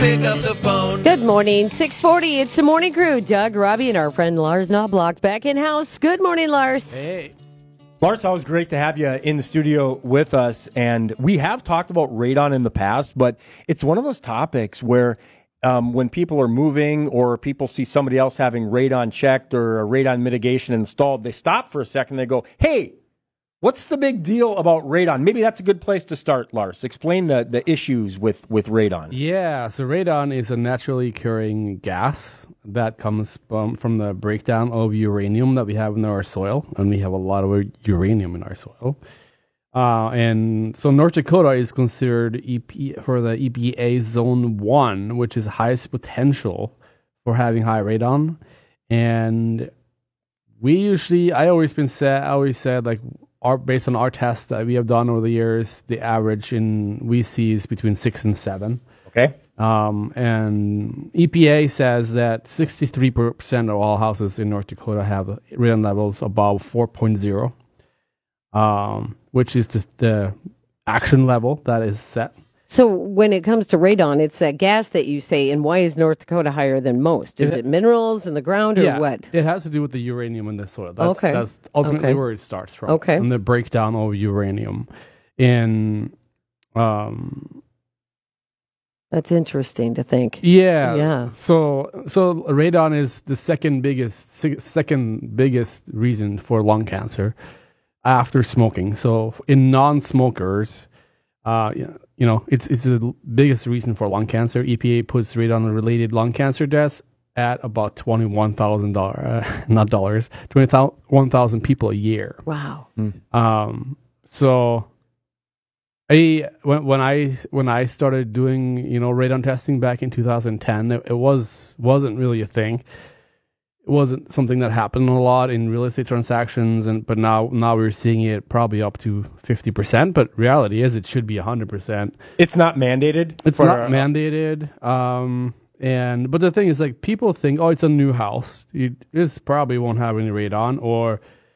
Pick up the phone. Good morning, 6:40. It's the morning crew. Doug, Robbie, and our friend Lars Knobloch back in house. Good morning, Lars. Hey. Lars, always great to have you in the studio with us. And we have talked about radon in the past, but it's one of those topics where when people are moving or people see somebody else having radon checked or a radon mitigation installed, they stop for a second. They go, hey, what's the big deal about radon? Maybe that's a good place to start, Lars. Explain the issues with radon. Yeah, so radon is a naturally occurring gas that comes from the breakdown of uranium that we have in our soil, and we have a lot of uranium in our soil. And so North Dakota is considered for the EPA Zone 1, which is highest potential for having high radon. And I always said like, based on our tests that we have done over the years, the average we see is between 6 and 7. Okay. And EPA says that 63% of all houses in North Dakota have radon levels above 4.0, which is just the action level that is set. So when it comes to radon, it's that gas that you say, and why is North Dakota higher than most? Is it minerals in the ground or what? It has to do with the uranium in the soil. That's ultimately where it starts from. Okay. And the breakdown of uranium. And that's interesting to think. Yeah. So radon is the second biggest reason for lung cancer after smoking. So in non-smokers, it's the biggest reason for lung cancer. EPA puts radon-related lung cancer deaths at about $21,000 people a year. Wow. So when I started doing radon testing back in 2010, it wasn't really a thing. It wasn't something that happened a lot in real estate transactions, but now we're seeing it probably up to 50%. But reality is it should be 100%. It's not mandated. It's not mandated. But the thing is, like, people think, oh, it's a new house. This probably won't have any radon, or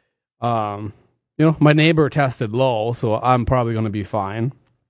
my neighbor tested low, so I'm probably going to be fine.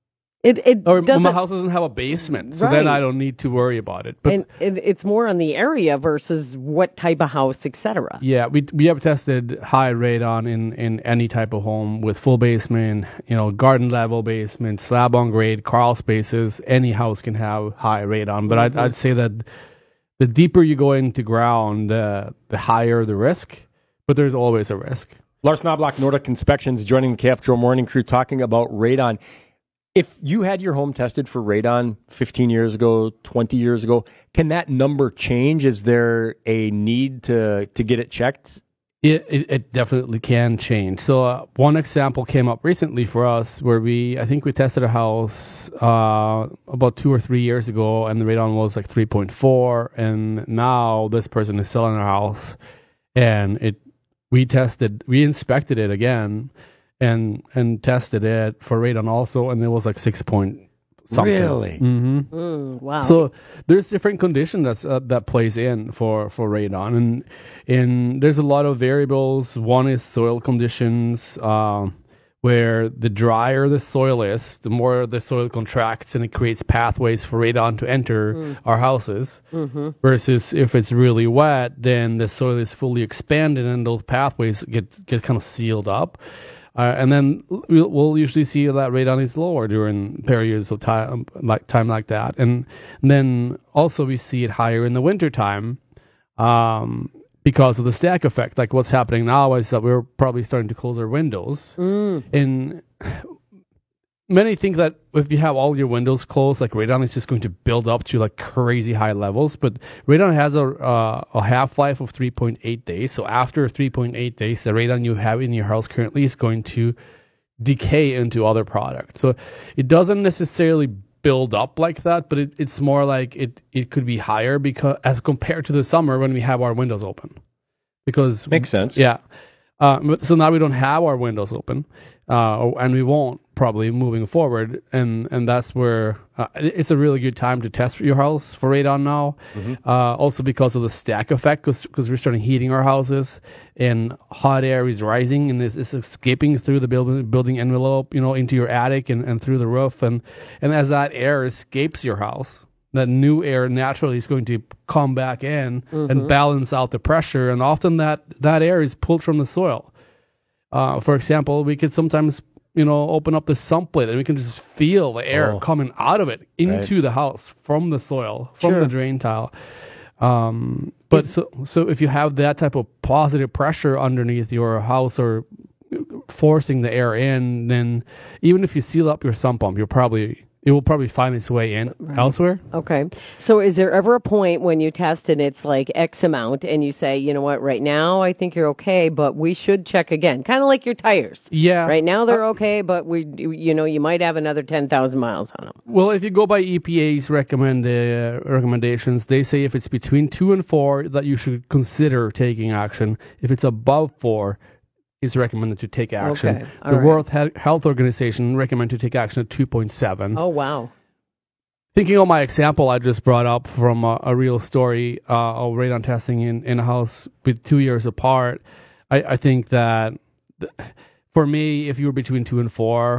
My house doesn't have a basement, so then I don't need to worry about it. But it's more on the area versus what type of house, etc. Yeah, we have tested high radon in any type of home with full basement, garden level basement, slab on grade, crawl spaces. Any house can have high radon, but I'd say that the deeper you go into ground, the higher the risk. But there's always a risk. Lars Knobloch, Nordic Inspections, joining the KF Joe Morning Crew, talking about radon. If you had your home tested for radon 15 years ago, 20 years ago, can that number change? Is there a need to get it checked? It definitely can change. So one example came up recently for us where I think we tested a house about 2 or 3 years ago, and the radon was like 3.4, and now this person is selling their house, and we inspected it again, and tested it for radon also, and it was like 6 point something. Really? Mm-hmm. Wow. So there's different conditions that plays in for radon, and there's a lot of variables. One is soil conditions, where the drier the soil is, the more the soil contracts, and it creates pathways for radon to enter our houses. Mm-hmm. Versus if it's really wet, then the soil is fully expanded, and those pathways get kind of sealed up. And then we'll usually see that radon is lower during periods of time like that. And then also we see it higher in the wintertime because of the stack effect. Like what's happening now is that we're probably starting to close our windows. And many think that if you have all your windows closed, like radon is just going to build up to like crazy high levels. But radon has a half-life of 3.8 days. So after 3.8 days, the radon you have in your house currently is going to decay into other products. So it doesn't necessarily build up like that, but it's more like it could be higher because as compared to the summer when we have our windows open. Because makes sense. Yeah. So now we don't have our windows open, and we won't probably moving forward, and that's where it's a really good time to test your house for radon now. Mm-hmm. Also because of the stack effect, because we're starting heating our houses, and hot air is rising and it's escaping through the building envelope, into your attic and through the roof, and as that air escapes your house, that new air naturally is going to come back in and balance out the pressure, and often that air is pulled from the soil. For example, we could sometimes open up the sump lid and we can just feel the air coming out of it into the house from the soil, from the drain tile. But so if you have that type of positive pressure underneath your house or forcing the air in, then even if you seal up your sump pump, it will probably find its way in elsewhere. Okay. So is there ever a point when you test and it's like X amount and you say, you know what, right now I think you're okay, but we should check again? Kind of like your tires. Yeah. Right now they're okay, but you might have another 10,000 miles on them. Well, if you go by EPA's recommendations, they say if it's between 2 and 4 that you should consider taking action. If it's above 4, is recommended to take action. Okay. The World Health Organization recommend to take action at 2.7. Oh, wow. Thinking of my example I just brought up from a real story of radon testing in a house with 2 years apart, I think that for me, if you were between 2 and 4,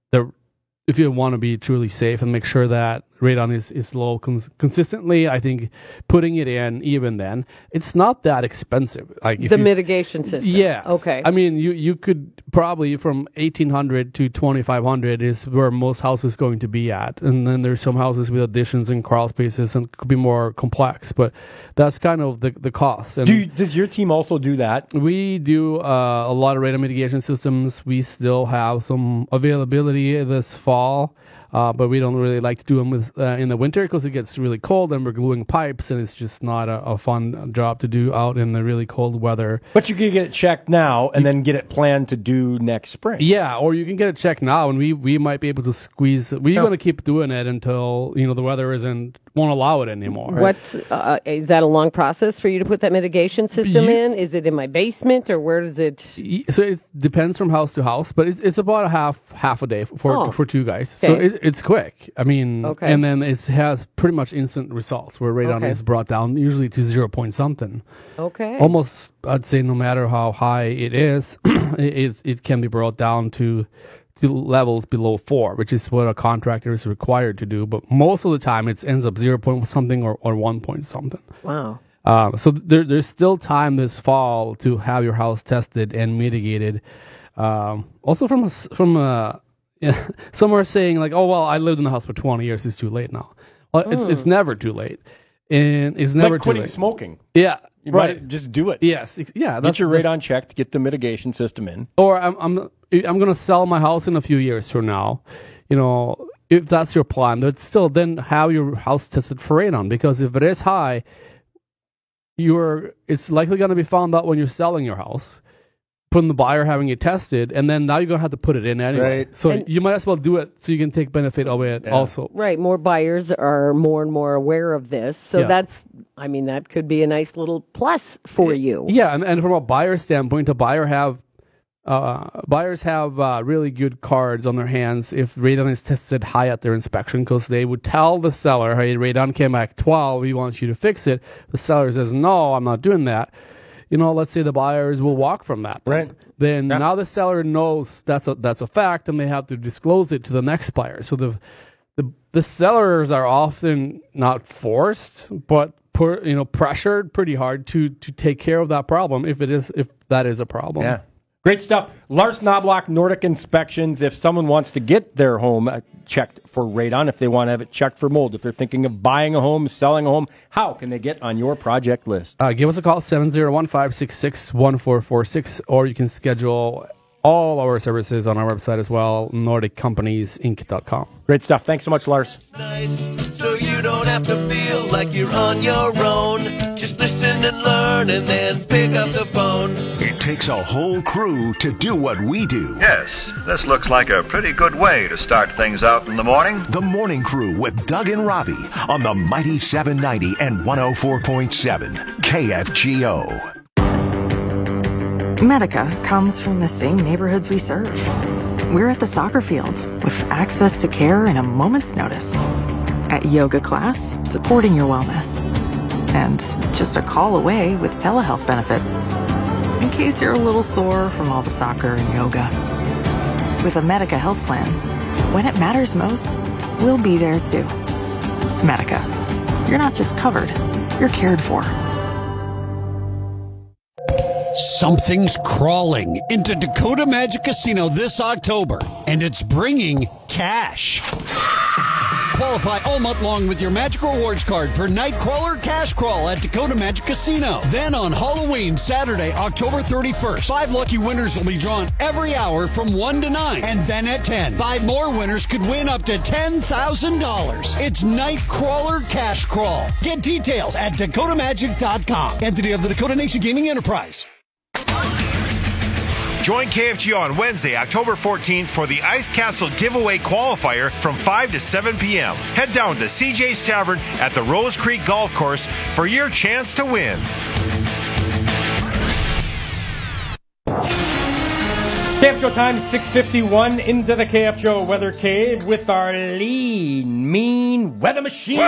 if you want to be truly safe and make sure that radon is low consistently, I think putting it in even then, it's not that expensive. Like the mitigation system. Yeah. Okay. I mean, you could probably from 1,800 to 2,500 is where most houses going to be at, and then there's some houses with additions and crawl spaces and could be more complex, but that's kind of the cost. And does your team also do that? We do a lot of radon mitigation systems. We still have some availability this fall. But we don't really like to do them in the winter because it gets really cold and we're gluing pipes and it's just not a fun job to do out in the really cold weather. But you can get it checked now and then get it planned to do next spring. Yeah, or you can get it checked now and we might be able to squeeze. We're going to keep doing it until the weather won't allow it anymore. What's is that a long process for you to put that mitigation system in? Is it in my basement or where does it? So it depends from house to house, but it's about a half a day for two guys. Okay. So it's quick. I mean, and then it has pretty much instant results where radon is brought down usually to 0 point something. Okay. Almost, I'd say, no matter how high it is, it can be brought down to levels below 4, which is what a contractor is required to do. But most of the time, it ends up 0 point something or 1 point something. Wow. So there's still time this fall to have your house tested and mitigated. Also from some are saying like, oh well, I lived in the house for 20 years, it's too late now. Well, it's never too late, and it's never like too late. quitting smoking. Yeah, right. Just do it. Yes, yeah. Get your radon checked. Get the mitigation system in. Or I'm gonna sell my house in a few years from now. If that's your plan, but still then have your house tested for radon, because if it is high, it's likely going to be found out when you're selling your house, from the buyer having it tested, and then now you're going to have to put it in anyway. Right. So you might as well do it so you can take benefit of it also. Right. More buyers are more and more aware of this. So that could be a nice little plus for you. Yeah, and from a buyer standpoint, buyers have really good cards on their hands if radon is tested high at their inspection, because they would tell the seller, hey, radon came back 12, we want you to fix it. The seller says, no, I'm not doing that. Let's say the buyers will walk from that. Right. Then now the seller knows that's a fact, and they have to disclose it to the next buyer. So the sellers are often not forced, but pressured pretty hard to take care of that problem if that is a problem. Yeah. Great stuff. Lars Knobloch, Nordic Inspections. If someone wants to get their home checked for radon, if they want to have it checked for mold, if they're thinking of buying a home, selling a home, how can they get on your project list? Give us a call, 701-566-1446, or you can schedule all our services on our website as well, NordicCompaniesInc.com. Great stuff. Thanks so much, Lars. Nice, so you don't have to feel like you're on your own. Just listen and learn and then pick up the phone. It takes a whole crew to do what we do. Yes, this looks like a pretty good way to start things out in the morning. The Morning Crew with Doug and Robbie on the mighty 790 and 104.7 KFGO. Medica comes from the same neighborhoods we serve. We're at the soccer field with access to care in a moment's notice. At yoga class, supporting your wellness. And just a call away with telehealth benefits, in case you're a little sore from all the soccer and yoga. With a Medica health plan, when it matters most, we'll be there too. Medica, you're not just covered, you're cared for. Something's crawling into Dakota Magic Casino this October, and it's bringing cash. Qualify all month long with your Magic Rewards card for Nightcrawler Cash Crawl at Dakota Magic Casino. Then on Halloween, Saturday, October 31st, 5 lucky winners will be drawn every hour from 1 to 9. And then at 10, 5 more winners could win up to $10,000. It's Nightcrawler Cash Crawl. Get details at DakotaMagic.com. Entity of the Dakota Nation Gaming Enterprise. Join KFGO on Wednesday, October 14th for the Ice Castle Giveaway Qualifier from 5 to 7 p.m. Head down to CJ's Tavern at the Rose Creek Golf Course for your chance to win. KFGO time, 6:51, into the KFGO Weather Cave with our lean, mean weather machine.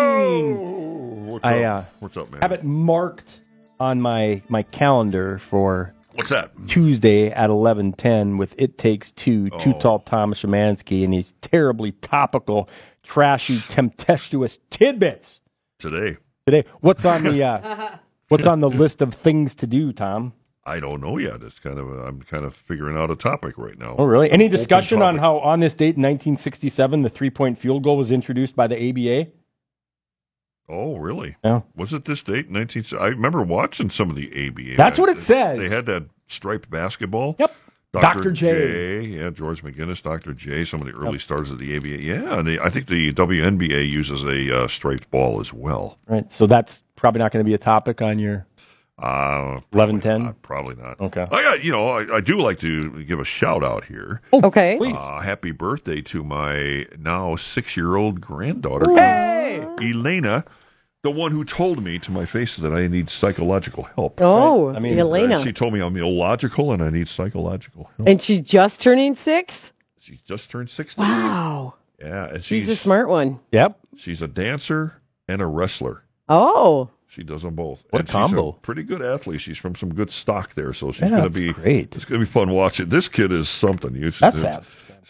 Whoa! What's up, man? Have it marked on my calendar for what's that? Tuesday at 11:10 with It Takes Two, Too Tall Thomas Szymanski and his terribly topical, trashy, tempestuous tidbits. Today. What's on the list of things to do, Tom? I don't know yet. I'm kind of figuring out a topic right now. Oh, really? Any discussion on how on this date in 1967 the 3-point field goal was introduced by the ABA? Oh, really? Yeah. Was it this date? I remember watching some of the ABA. That's what it says. They had that striped basketball. Yep. Dr. J. Yeah, George McGinnis, Dr. J, some of the early stars of the ABA. Yeah, and I think the WNBA uses a striped ball as well. Right. So that's probably not going to be a topic on your 11:10? Probably not. Okay. I do like to give a shout out here. Oh, okay. Please. Happy birthday to my now 6-year-old granddaughter, Elena, the one who told me to my face that I need psychological help. Oh, right? Elena. She told me I'm illogical and I need psychological help. And she's just turning 6? She's just turned 16. Wow. Yeah. And she's a smart one. Yep. She's a dancer and a wrestler. Oh. She does them both. What combo? She's a pretty good athlete. She's from some good stock there, so she's going to be great. It's going to be fun watching. This kid is something. She's got a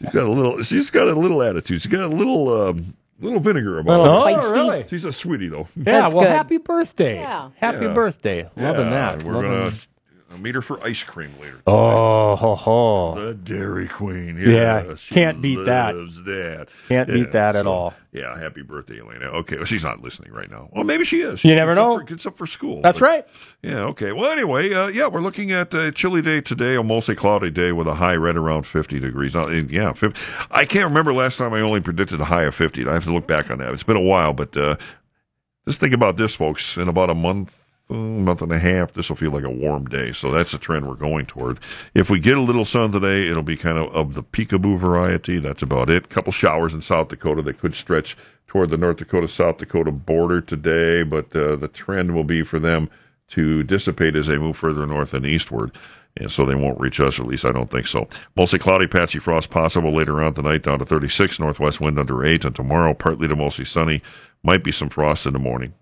little attitude. She's got a little vinegar about her. Oh, really? She's a sweetie, though. Yeah, good. Happy birthday. Yeah. Happy birthday. Loving that. We're going to meet her for ice cream later. Oh, ho, ho. The Dairy Queen. Yeah, can't beat that. That. Can't beat that at all. Yeah, happy birthday, Elena. Okay, well, she's not listening right now. Well, maybe she is. You never know. Gets up for school. That's right. Yeah, okay. Well, anyway, we're looking at a chilly day today, a mostly cloudy day with a high right around 50 degrees. 50. I can't remember last time I only predicted a high of 50. I have to look back on that. It's been a while, but just think about this, folks. In about a month and a half, this will feel like a warm day. So that's the trend we're going toward. If we get a little sun today, it'll be kind of the peekaboo variety. That's about it. A couple showers in South Dakota that could stretch toward the North Dakota-South Dakota border today, but the trend will be for them to dissipate as they move further north and eastward. And so they won't reach us, or at least I don't think so. Mostly cloudy, patchy frost possible later on tonight, down to 36, northwest wind under 8. And tomorrow, partly to mostly sunny. Might be some frost in the morning.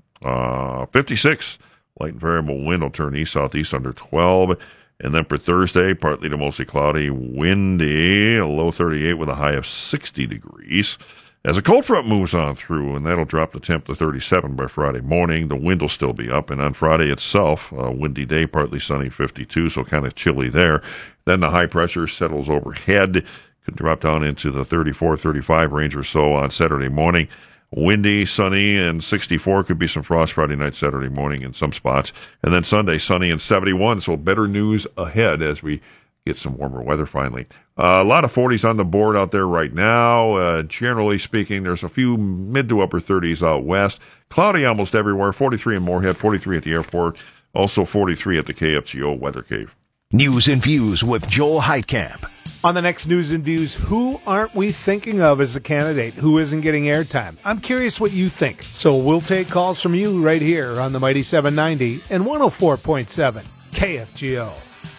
56. Light and variable wind will turn east-southeast under 12. And then for Thursday, partly to mostly cloudy, windy, a low 38 with a high of 60 degrees. As a cold front moves on through, and that'll drop the temp to 37 by Friday morning, the wind will still be up. And on Friday itself, a windy day, partly sunny, 52, so kind of chilly there. Then the high pressure settles overhead, could drop down into the 34, 35 range or so on Saturday morning. Windy, sunny, and 64. Could be some frost Friday night, Saturday morning in some spots. And then Sunday, sunny and 71. So better news ahead as we get some warmer weather finally. A lot of 40s on the board out there right now. Generally speaking, there's a few mid to upper 30s out west. Cloudy almost everywhere. 43 in Moorhead, 43 at the airport. Also 43 at the KFGO Weather Cave. News and Views with Joel Heitkamp. On the next News and Views, who aren't we thinking of as a candidate? Who isn't getting airtime? I'm curious what you think. So we'll take calls from you right here on the Mighty 790 and 104.7 KFGO.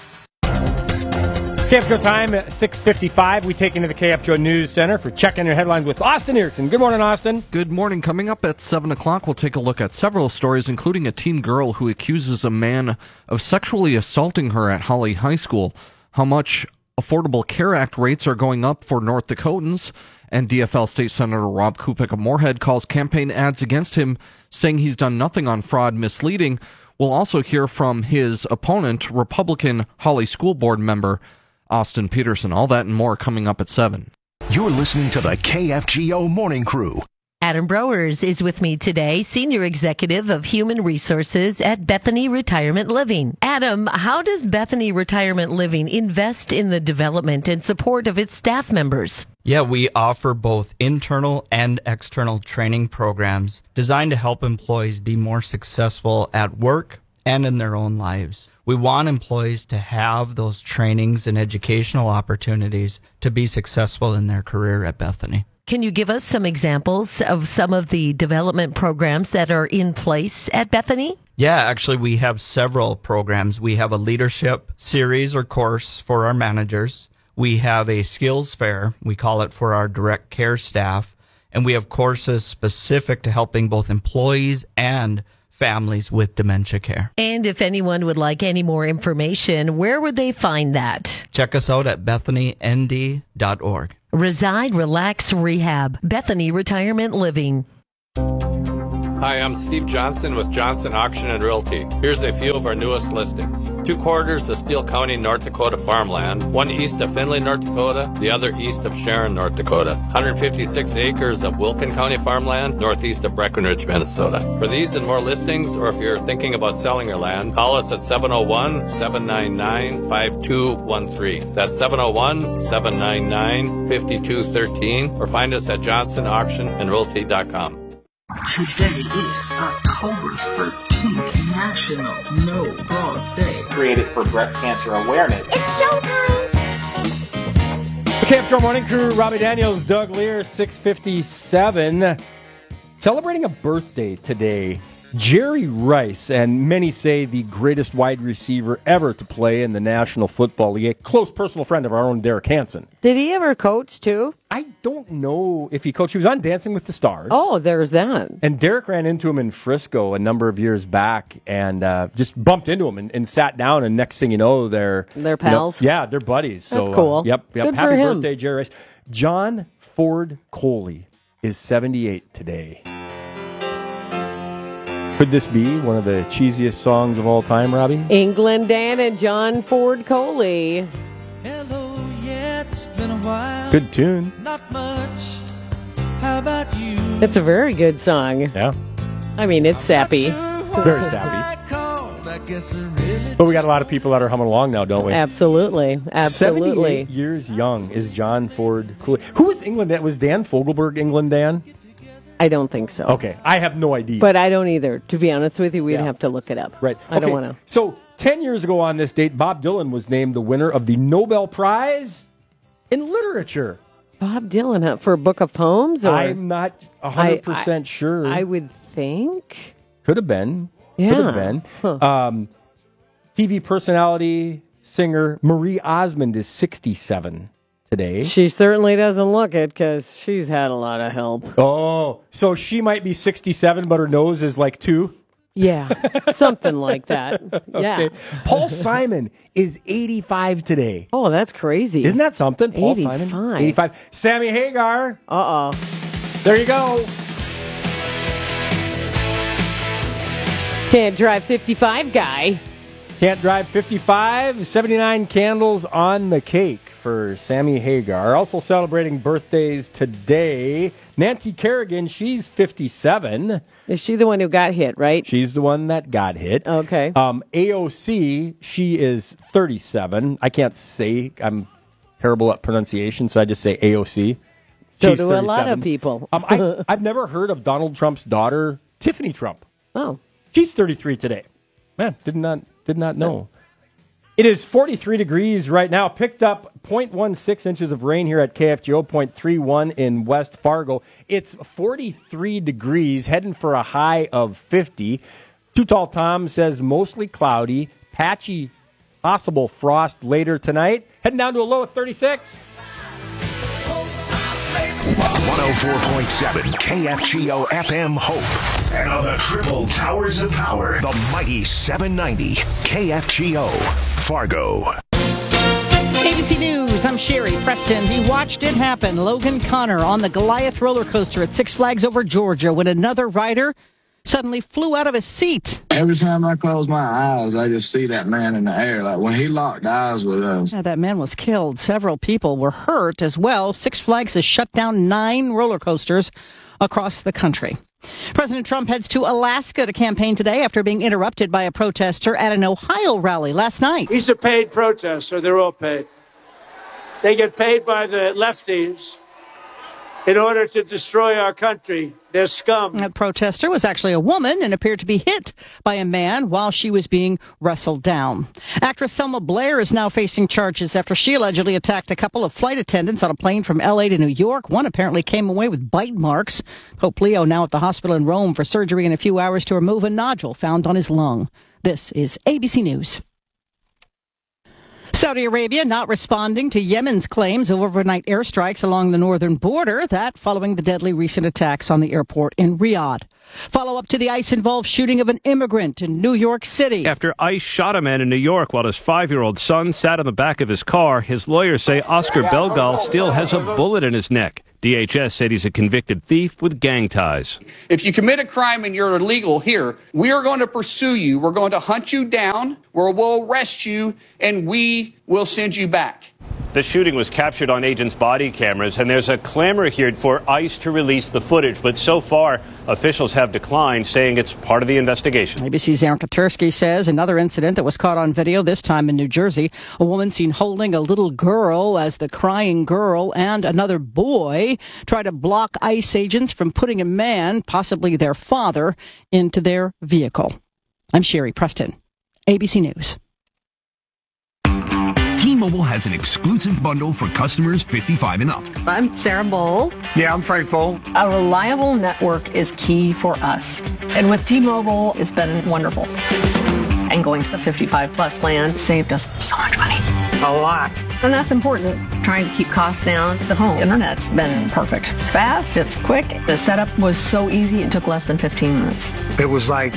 KFGO time at 6:55. We take into the KFGO News Center for checking your headlines with Austin Earson. Good morning, Austin. Good morning. Coming up at 7 o'clock, we'll take a look at several stories, including a teen girl who accuses a man of sexually assaulting her at Holly High School, how much Affordable Care Act rates are going up for North Dakotans, And DFL State Senator Rob Kupik of Moorhead calls campaign ads against him, saying he's done nothing on fraud misleading. We'll also hear from his opponent, Republican Holly School Board member Austin Peterson. All that and more coming up at 7. You're listening to the KFGO Morning Crew. Adam Browers is with me today, Senior Executive of Human Resources at Bethany Retirement Living. Adam, how does Bethany Retirement Living invest in the development and support of its staff members? Yeah, we offer both internal and external training programs designed to help employees be more successful at work and in their own lives. We want employees to have those trainings and educational opportunities to be successful in their career at Bethany. Can you give us some examples of some of the development programs that are in place at Bethany? Yeah, actually, we have several programs. We have a leadership series or course for our managers. We have a skills fair, we call it, for our direct care staff. And we have courses specific to helping both employees and families with dementia care. And if anyone would like any more information, where would they find that? Check us out at bethanynd.org. Reside, Relax, Rehab. Bethany Retirement Living. Hi, I'm Steve Johnson with Johnson Auction and Realty. Here's a few of our newest listings. 2 quarters of Steele County, North Dakota farmland, one east of Findlay, North Dakota, the other east of Sharon, North Dakota. 156 acres of Wilkin County farmland, northeast of Breckenridge, Minnesota. For these and more listings, or if you're thinking about selling your land, call us at 701-799-5213. That's 701-799-5213, or find us at johnsonauctionandrealty.com. Today is October 13th, National No Broad Day. Created for breast cancer awareness. It's showtime! The KFGO Morning Crew, Robbie Daniels, Doug Lear, 6:57. Celebrating a birthday today. Jerry Rice, and many say the greatest wide receiver ever to play in the National Football League. A close personal friend of our own Derek Hansen. Did he ever coach, too? I don't know if he coached. He was on Dancing with the Stars. Oh, there's that. And Derek ran into him in Frisco a number of years back and just bumped into him and sat down, and next thing you know, they're pals? Yeah, they're buddies. That's so, cool. Yep. Good Happy for him. birthday, Jerry Rice. John Ford Coley is 78 today. Could this be one of the cheesiest songs of all time, Robbie? England Dan and John Ford Coley. Hello, yeah, it's been a while. Good tune. Not much. How about you? It's a very good song. Yeah. I mean, it's sappy. Very sappy. But we got a lot of people that are humming along now, don't we? Absolutely. 78 years young is John Ford Coley. Who was England Dan? Was Dan Fogelberg England Dan? I don't think so. Okay, I have no idea. But I don't either. To be honest with you, we'd have to look it up. Right. I don't want to. So 10 years ago on this date, Bob Dylan was named the winner of the Nobel Prize in Literature. Bob Dylan for a book of poems? Or? I'm not 100% sure. I would think. Could have been. Yeah. Could have been. Huh. TV personality, singer Marie Osmond is 67 today. She certainly doesn't look it because she's had a lot of help. Oh, so she might be 67, but her nose is like 2? Yeah, something like that. Yeah. Okay. Paul Simon is 85 today. Oh, that's crazy. Isn't that something? Paul 85. Simon, 85. Sammy Hagar. Uh-oh. There you go. Can't drive 55 guy. Can't drive 55. 79 candles on the cake for Sammy Hagar. Also celebrating birthdays today. Nancy Kerrigan, she's 57. Is she the one who got hit, right? She's the one that got hit. Okay. AOC, she is 37. I can't say. I'm terrible at pronunciation, so I just say AOC. So She's do 37. a lot of people. I've never heard of Donald Trump's daughter, Tiffany Trump. Oh. She's 33 today. Man, did not know. It is 43 degrees right now. Picked up 0.16 inches of rain here at KFGO, 0.31 in West Fargo. It's 43 degrees, heading for a high of 50. Too Tall Tom says mostly cloudy, patchy, possible frost later tonight. Heading down to a low of 36. 104.7 KFGO FM Hope. And on the triple towers of power, the mighty 790 KFGO Fargo. ABC News News. I'm Sherry Preston. He watched it happen. Logan Connor on the Goliath roller coaster at Six Flags Over Georgia when another rider suddenly flew out of his seat. Every time I close my eyes, I just see that man in the air. Like when he locked eyes with us. That man was killed. Several people were hurt as well. Six Flags has shut down 9 roller coasters across the country. President Trump heads to Alaska to campaign today after being interrupted by a protester at an Ohio rally last night. He's a paid protester. They're all paid. They get paid by the lefties in order to destroy our country. They're scum. That protester was actually a woman and appeared to be hit by a man while she was being wrestled down. Actress Selma Blair is now facing charges after she allegedly attacked a couple of flight attendants on a plane from L.A. to New York. One apparently came away with bite marks. Pope Leo now at the hospital in Rome for surgery in a few hours to remove a nodule found on his lung. This is ABC News. Saudi Arabia not responding to Yemen's claims of overnight airstrikes along the northern border, that following the deadly recent attacks on the airport in Riyadh. Follow-up to the ICE-involved shooting of an immigrant in New York City. After ICE shot a man in New York while his 5-year-old son sat in the back of his car, his lawyers say Oscar Belgal still has a bullet in his neck. DHS said he's a convicted thief with gang ties. If you commit a crime and you're illegal here, we are going to pursue you. We're going to hunt you down, we'll arrest you, and we will send you back. The shooting was captured on agents' body cameras, and there's a clamor here for ICE to release the footage. But so far, officials have declined, saying it's part of the investigation. ABC's Aaron Katursky says another incident that was caught on video, this time in New Jersey. A woman seen holding a little girl as the crying girl and another boy try to block ICE agents from putting a man, possibly their father, into their vehicle. I'm Sherry Preston, ABC News. T-Mobile has an exclusive bundle for customers 55 and up. I'm Sarah Bowl. Yeah, I'm Frank Bowl. A reliable network is key for us. And with T-Mobile, it's been wonderful. And going to the 55-plus plan saved us so much money. A lot. And that's important. Trying to keep costs down. The home internet's been perfect. It's fast. It's quick. The setup was so easy. It took less than 15 minutes. It was like,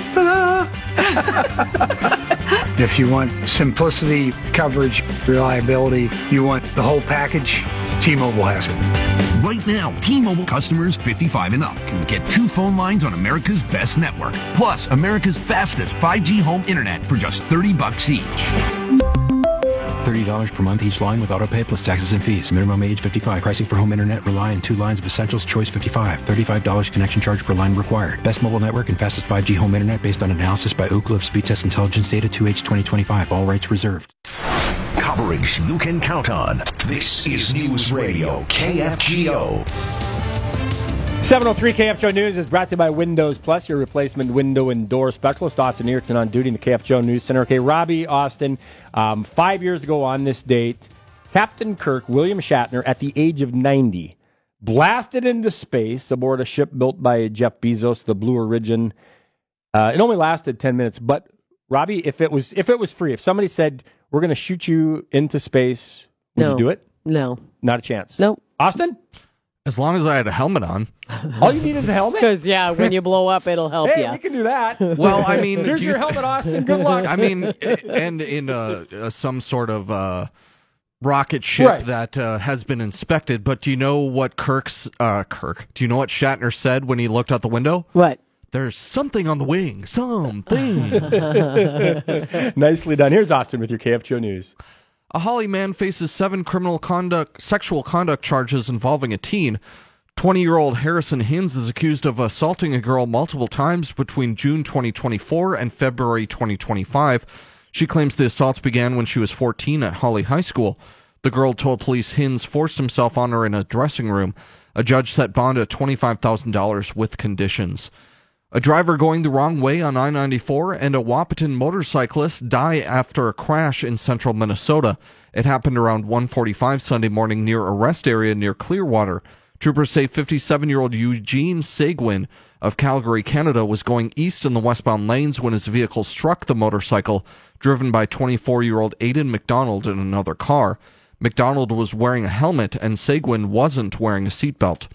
If you want simplicity, coverage, reliability, you want the whole package, T-Mobile has it. Right now, T-Mobile customers 55 and up can get 2 phone lines on America's best network, plus America's fastest 5G home internet for just $30 each. $30 per month each line with autopay plus taxes and fees. Minimum age 55. Pricing for home internet rely on 2 lines of Essentials Choice 55. $35 connection charge per line required. Best mobile network and fastest 5G home internet based on analysis by Ookla of Speed Test Intelligence data 2H 2025. All rights reserved. Coverage you can count on. This is News Radio KFGO. 703 KFGO News is brought to you by Windows Plus, your replacement window and door specialist. Austin Erikson on duty in the KFGO News Center. Okay, Robbie, Austin, 5 years ago on this date, Captain Kirk William Shatner, at the age of 90, blasted into space aboard a ship built by Jeff Bezos, the Blue Origin. It only lasted 10 minutes, but Robbie, if it was free, if somebody said, we're going to shoot you into space, would you do it? No. Not a chance. Nope. Austin? As long as I had a helmet on. All you need is a helmet? Because, when you blow up, it'll help you. Hey, we can do that. Well, I mean... Here's your helmet, Austin. Good luck. I mean, and in some sort of rocket ship that has been inspected, but do you know what do you know what Shatner said when he looked out the window? What? There's something on the wing. Something. Nicely done. Here's Austin with your KFGO News. A Holly man faces 7 sexual conduct charges involving a teen. 20-year-old Harrison Hinz is accused of assaulting a girl multiple times between June 2024 and February 2025. She claims the assaults began when she was 14 at Holly High School. The girl told police Hinz forced himself on her in a dressing room. A judge set bond at $25,000 with conditions. A driver going the wrong way on I-94 and a Wahpeton motorcyclist die after a crash in central Minnesota. It happened around 1:45 Sunday morning near a rest area near Clearwater. Troopers say 57-year-old Eugene Seguin of Calgary, Canada, was going east in the westbound lanes when his vehicle struck the motorcycle, driven by 24-year-old Aidan McDonald in another car. McDonald was wearing a helmet and Seguin wasn't wearing a seatbelt.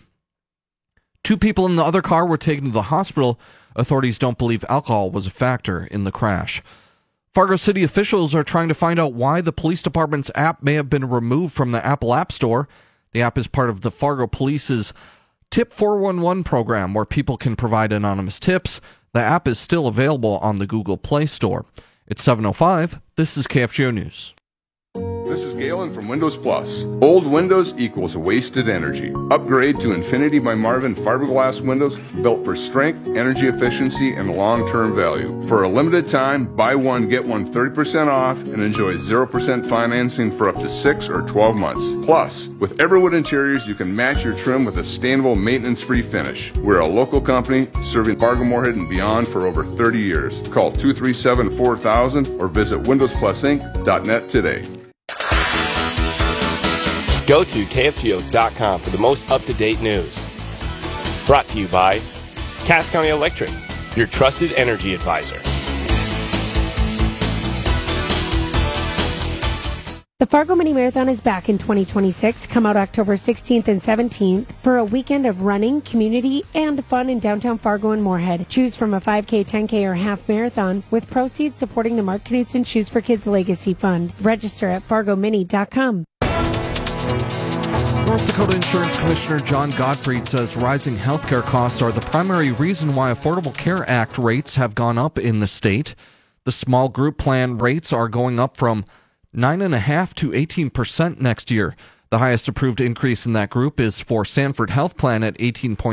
2 people in the other car were taken to the hospital. Authorities don't believe alcohol was a factor in the crash. Fargo City officials are trying to find out why the police department's app may have been removed from the Apple App Store. The app is part of the Fargo Police's Tip 411 program, where people can provide anonymous tips. The app is still available on the Google Play Store. It's 7:05. This is KFGO News. This is Galen from Windows Plus. Old Windows equals wasted energy. Upgrade to Infinity by Marvin fiberglass windows built for strength, energy efficiency, and long-term value. For a limited time, buy one, get one 30% off and enjoy 0% financing for up to 6 or 12 months. Plus, with Everwood Interiors, you can match your trim with a sustainable, maintenance-free finish. We're a local company serving Fargo, Moorhead, and beyond for over 30 years. Call 237-4000 or visit windowsplusinc.net today. Go to KFGO.com for the most up-to-date news. Brought to you by Cass County Electric, your trusted energy advisor. The Fargo Mini Marathon is back in 2026. Come out October 16th and 17th for a weekend of running, community, and fun in downtown Fargo and Moorhead. Choose from a 5K, 10K, or half marathon with proceeds supporting the Mark Knudsen Shoes for Kids Legacy Fund. Register at fargomini.com. North Dakota Insurance Commissioner John Gottfried says rising healthcare costs are the primary reason why Affordable Care Act rates have gone up in the state. The small group plan rates are going up from 9.5% to 18% next year. The highest approved increase in that group is for Sanford Health Plan at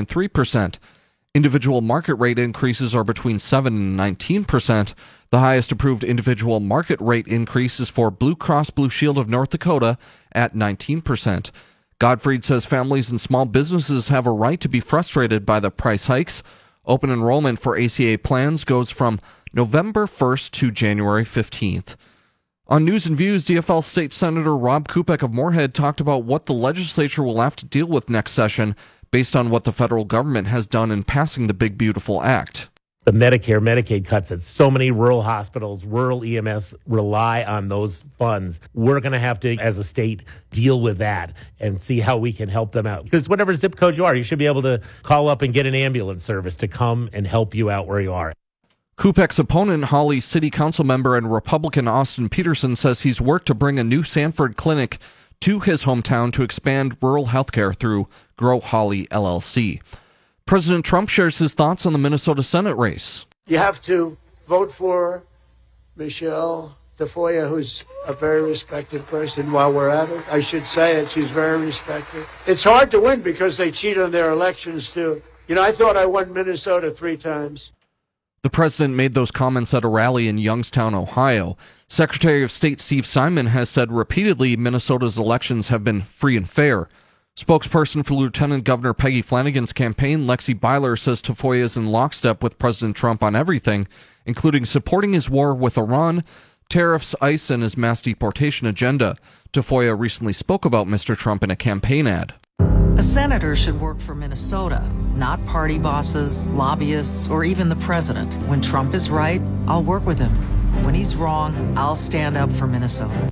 18.3%. Individual market rate increases are between 7 and 19%. The highest approved individual market rate increase is for Blue Cross Blue Shield of North Dakota at 19%. Gottfried says families and small businesses have a right to be frustrated by the price hikes. Open enrollment for ACA plans goes from November 1st to January 15th. On News and Views, DFL State Senator Rob Kupek of Moorhead talked about what the legislature will have to deal with next session based on what the federal government has done in passing the Big Beautiful Act. The Medicare, Medicaid cuts that so many rural hospitals, rural EMS rely on those funds. We're going to have to, as a state, deal with that and see how we can help them out. Because whatever zip code you are, you should be able to call up and get an ambulance service to come and help you out where you are. Kupek's opponent, Holly City Council member and Republican Austin Peterson, says he's worked to bring a new Sanford clinic to his hometown to expand rural health care through Grow Holly LLC. President Trump shares his thoughts on the Minnesota Senate race. You have to vote for Michelle Tafoya, who's a very respected person. While we're at it, I should say it, she's very respected. It's hard to win because they cheat on their elections, too. You know, I thought I won Minnesota 3 times. The president made those comments at a rally in Youngstown, Ohio. Secretary of State Steve Simon has said repeatedly Minnesota's elections have been free and fair. Spokesperson for Lieutenant Governor Peggy Flanagan's campaign, Lexi Byler, says Tafoya is in lockstep with President Trump on everything, including supporting his war with Iran, tariffs, ICE, and his mass deportation agenda. Tafoya recently spoke about Mr. Trump in a campaign ad. A senator should work for Minnesota, not party bosses, lobbyists, or even the president. When Trump is right, I'll work with him. When he's wrong, I'll stand up for Minnesota.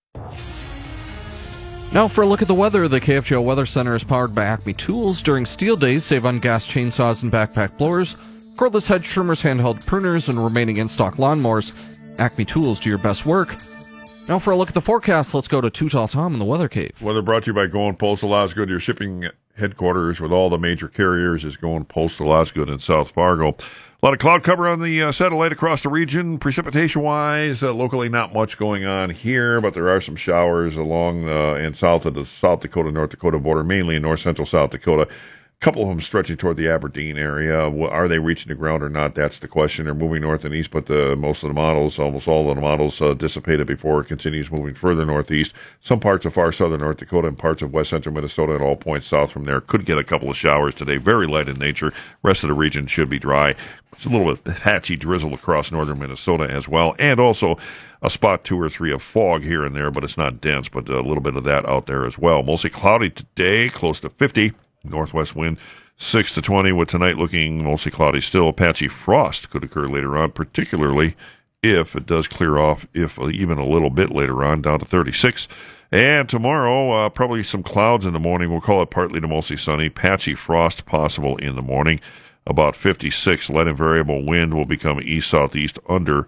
Now for a look at the weather. The KFGO Weather Center is powered by Acme Tools. During steel days, save on gas chainsaws and backpack blowers, cordless hedge trimmers, handheld pruners, and remaining in-stock lawnmowers. Acme Tools, do your best work. Now for a look at the forecast, let's go to Too Tall Tom in the Weather Cave. Weather brought to you by Going Postal Osgood. Your shipping headquarters with all the major carriers is Going Postal Osgood in South Fargo. A lot of cloud cover on the satellite across the region. Precipitation-wise, locally not much going on here, but there are some showers along and south of the South Dakota-North Dakota border, mainly in north-central South Dakota. A couple of them stretching toward the Aberdeen area. Are they reaching the ground or not? That's the question. They're moving north and east, but most of the models, almost all of the models, dissipated before it continues moving further northeast. Some parts of far southern North Dakota and parts of west central Minnesota and all points south from there could get a couple of showers today. Very light in nature. Rest of the region should be dry. It's a little bit patchy drizzle across northern Minnesota as well, and also a spot 2 or 3 of fog here and there, but it's not dense, but a little bit of that out there as well. Mostly cloudy today, close to 50. Northwest wind 6 to 20, with tonight looking mostly cloudy still. Patchy frost could occur later on, particularly if it does clear off, if even a little bit later on, down to 36. And tomorrow, probably some clouds in the morning. We'll call it partly to mostly sunny. Patchy frost possible in the morning. About 56. Light and variable wind will become east-southeast under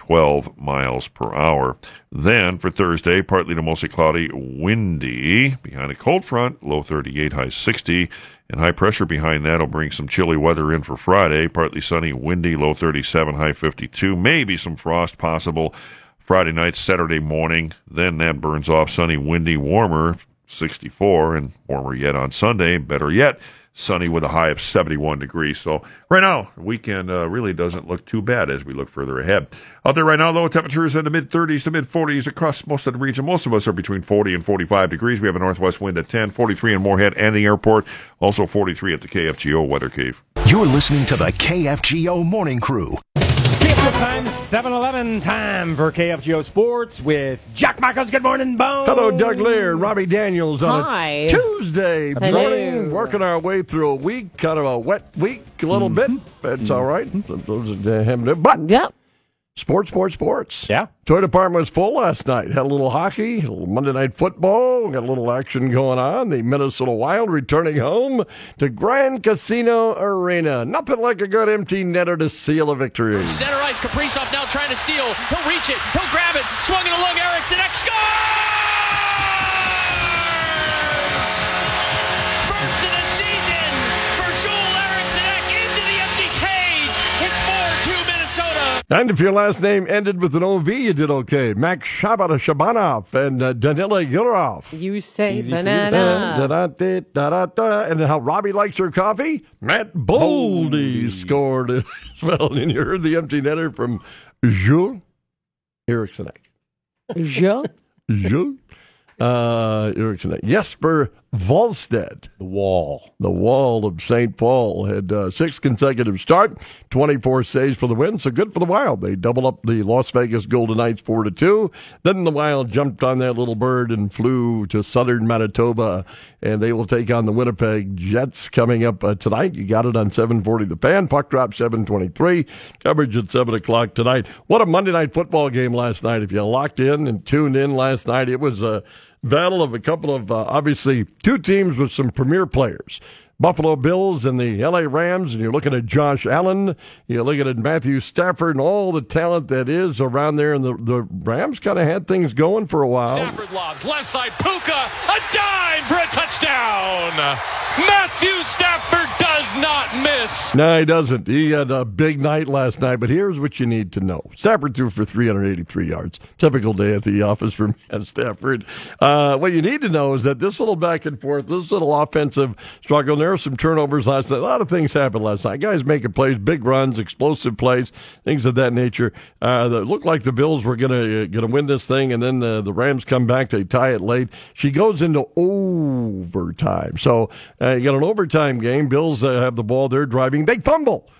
12 miles per hour. Then for Thursday, partly to mostly cloudy, windy, behind a cold front, low 38, high 60. And high pressure behind that will bring some chilly weather in for Friday. Partly sunny, windy, low 37, high 52. Maybe some frost possible Friday night, Saturday morning. Then that burns off, sunny, windy, warmer, 64, and warmer yet on Sunday. Better yet, sunny with a high of 71 degrees. So right now, the weekend really doesn't look too bad as we look further ahead. Out there right now, low temperatures in the mid-30s to mid-40s across most of the region. Most of us are between 40 and 45 degrees. We have a northwest wind at 10, 43 in Moorhead and the airport, also 43 at the KFGO Weather Cave. You're listening to the KFGO Morning Crew. Time, 7:11 time for KFGO Sports with Jack Michaels. Good morning, Bones. Hello, Doug Lear, Robbie Daniels on Hi. a Tuesday morning, Hello. working our way through a week, kind of a wet week a little bit. That's all right. But yeah. Sports. Yeah. Toy department was full last night. Had a little hockey, a little Monday Night Football, got a little action going on. The Minnesota Wild returning home to Grand Casino Arena. Nothing like a good empty netter to seal a victory. Center ice, Kaprizov now trying to steal. He'll reach it. He'll grab it. Swung it along Eriksson. Scores! First of the season for Joel Eriksson into the empty cage. It's 4-2 Minnesota. And if your last name ended with an OV, you did okay. Max Shabanov and Danila Yurov. You say Easy banana. And how Robbie likes her coffee? Matt Boldy scored as well. And you heard the empty netter from Jules Eriksson. Jules? Eriksson. Jesper Wallstedt. The Wall of St. Paul had 6 consecutive start, 24 saves for the win, so good for the Wild. They doubled up the Las Vegas Golden Knights 4-2. Then the Wild jumped on that little bird and flew to southern Manitoba, and they will take on the Winnipeg Jets coming up tonight. You got it on 740 The Fan. Puck drop 7:23. Coverage at 7 o'clock tonight. What a Monday Night Football game last night. If you locked in and tuned in last night, it was a battle of a couple of, obviously, two teams with some premier players. Buffalo Bills and the L.A. Rams, and you're looking at Josh Allen, you're looking at Matthew Stafford and all the talent that is around there, and the Rams kind of had things going for a while. Stafford lobs, left side, Puka, a dime for a touchdown. Matthew Stafford does not miss. No, he doesn't. He had a big night last night, but here's what you need to know. Stafford threw for 383 yards. Typical day at the office for Matt Stafford. What you need to know is that this little back and forth, this little offensive struggle, there were some turnovers last night. A lot of things happened last night. Guys making plays, big runs, explosive plays, things of that nature. That looked like the Bills were gonna win this thing, and then the Rams come back. They tie it late. She goes into overtime. So you got an overtime game. Bills have the ball. They're driving. They fumble.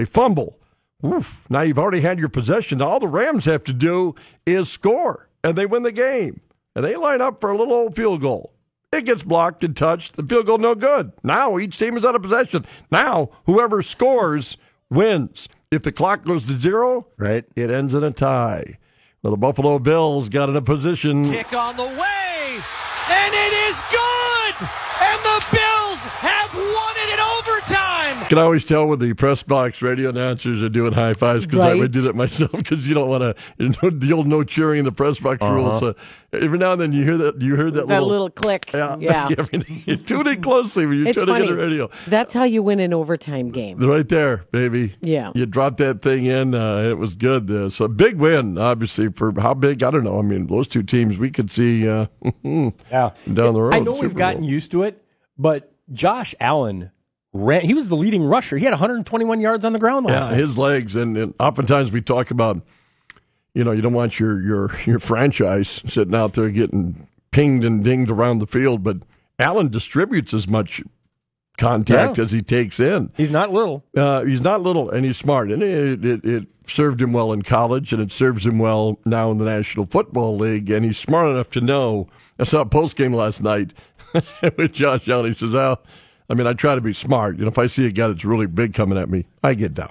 Oof. Now you've already had your possession. All the Rams have to do is score, and they win the game. And they line up for a little old field goal. It gets blocked and touched. The field goal no good. Now each team is out of possession. Now whoever scores wins. If the clock goes to 0, right, it ends in a tie. Well, the Buffalo Bills got in a position. Kick on the way, and it is good! And the Bills have won it in overtime! You can always tell when the press box radio announcers are doing high fives, because I would do that myself, because you don't want to, the old no cheering in the press box rules. Every now and then you hear that little click. Yeah. I mean, you tune in closely when you're It's trying to funny. get the radio. That's how you win an overtime game. Right there, baby. Yeah. You dropped that thing in. It was good. So big win, obviously, for how big, I don't know. I mean, those two teams we could see down the road. I know we've Super gotten Bowl. used to it, but Josh Allen he was the leading rusher. He had 121 yards on the ground last night. His legs, and oftentimes we talk about, you don't want your franchise sitting out there getting pinged and dinged around the field, but Allen distributes as much contact as he takes in. He's not little. He's not little, and he's smart, and it served him well in college, and it serves him well now in the National Football League, and he's smart enough to know. I saw a post game last night with Josh Allen. He says, I try to be smart. If I see a guy that's really big coming at me, I get down.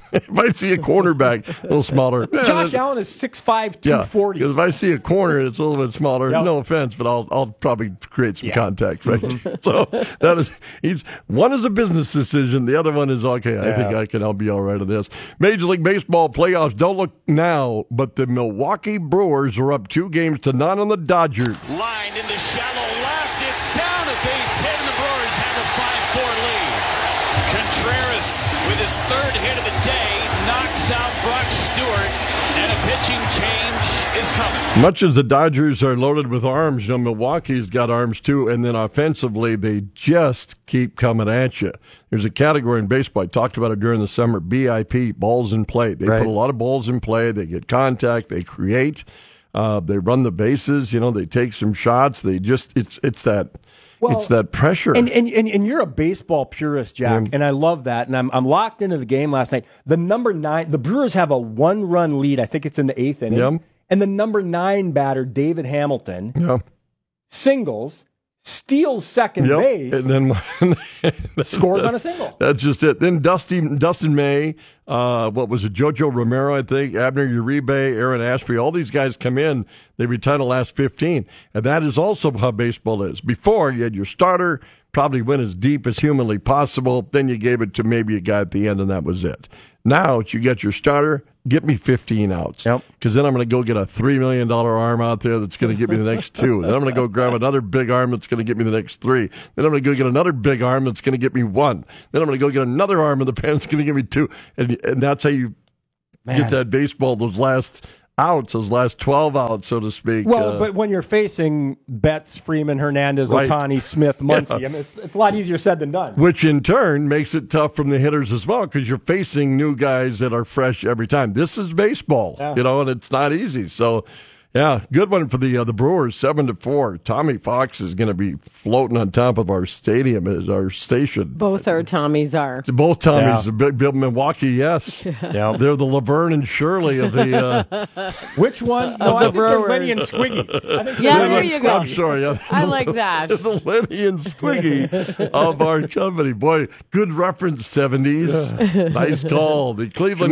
If I see a cornerback a little smaller. Josh Allen is 6'5", 240. Because if I see a corner and it's a little bit smaller, Yep. no offense, but I'll probably create some contact, right? So that is one is a business decision, the other one is okay. I think I'll be all right on this. Major League Baseball playoffs don't look now, but the Milwaukee Brewers are up 2-0 on the Dodgers. Line into shallow left. It's down, a base hit, and the Brewers have a 5-4 lead. Contreras, with his third hit of the day, knocks out Brock Stewart, and a pitching change is coming. Much as the Dodgers are loaded with arms, Milwaukee's got arms too, and then offensively they just keep coming at you. There's a category in baseball, I talked about it during the summer, BIP, balls in play. They put a lot of balls in play, they get contact, they create, they run the bases, they take some shots, they just, it's that pressure. And you're a baseball purist, Jack, and I love that. And I'm locked into the game last night. The number 9, the Brewers have a 1-run lead. I think it's in the 8th inning. Yep. And the number 9 batter, David Hamilton, singles, steals second base, and then scores on a single. That's just it. Then Dustin May, what was it, Jojo Romero, I think, Abner Uribe, Aaron Ashby, all these guys come in, they retire the last 15. And that is also how baseball is. Before, you had your starter, probably went as deep as humanly possible, then you gave it to maybe a guy at the end, and that was it. Now, you get your starter, get me 15 outs. Because then I'm going to go get a $3 million arm out there that's going to get me the next 2. Then I'm going to go grab another big arm that's going to get me the next 3. Then I'm going to go get another big arm that's going to get me 1. Then I'm going to go get another arm in the pen that's going to give me 2. And that's how you get that baseball, those last 12 outs, so to speak. Well, but when you're facing Betts, Freeman, Hernandez, Ohtani, Smith, Muncy, I mean, it's a lot easier said than done. Which in turn makes it tough from the hitters as well, because you're facing new guys that are fresh every time. This is baseball, and it's not easy. So, yeah, good one for the Brewers, 7-4. Tommy Fox is going to be floating on top of our stadium as our station. Both our Tommies are. Both Tommies. Milwaukee, yes. They're the Laverne and Shirley of the... Which one? No, I think they're Lenny and Squiggy. There you go. I'm sorry. I like that. The Lenny and Squiggy of our company. Boy, good reference, 70s. Nice call. The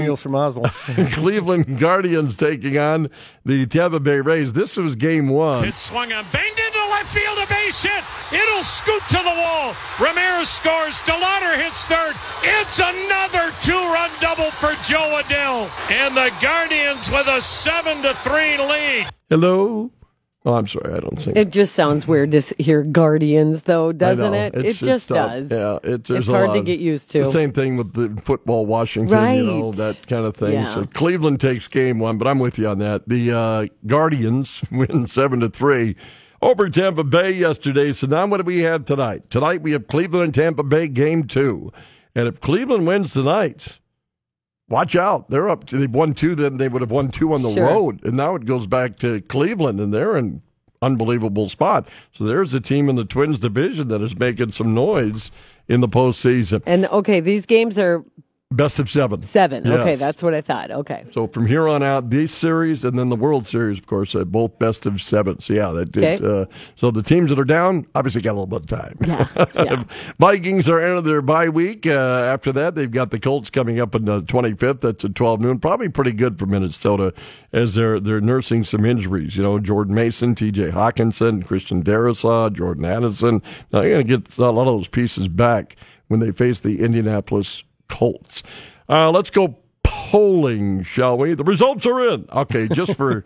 Cleveland Guardians taking on the Tampa Bay Rays. This was game 1. It swung on, banged into left field, a base hit. It'll scoot to the wall. Ramirez scores. DeLauder hits third. It's another 2-run double for Joe Adell. And the Guardians with a 7-3 lead. Hello? Oh, I'm sorry, I don't sing. It just sounds weird to hear Guardians, though, doesn't it? It just does. Yeah, it's hard to get used to. The same thing with the football Washington, that kind of thing. Yeah. So Cleveland takes game 1, but I'm with you on that. The Guardians win 7-3 over Tampa Bay yesterday. So now what do we have tonight? Tonight we have Cleveland and Tampa Bay game 2. And if Cleveland wins tonight, watch out. They're up. They've won 2, then they would have won 2 on the road. And now it goes back to Cleveland, and they're in unbelievable spot. So there's a team in the Twins division that is making some noise in the postseason. And, okay, these games are... Best of 7. 7. Yes. Okay, that's what I thought. Okay. So from here on out, these series and then the World Series, of course, both best of 7. So, yeah, that did. Okay. So the teams that are down obviously got a little bit of time. Yeah. Vikings are into their bye week. After that, they've got the Colts coming up on the 25th. That's at 12 noon. Probably pretty good for Minnesota as they're nursing some injuries. Jordan Mason, T.J. Hawkinson, Christian Darrisaw, Jordan Addison. Now, you're going to get a lot of those pieces back when they face the Indianapolis Colts. Let's go polling, shall we? The results are in. Okay, just for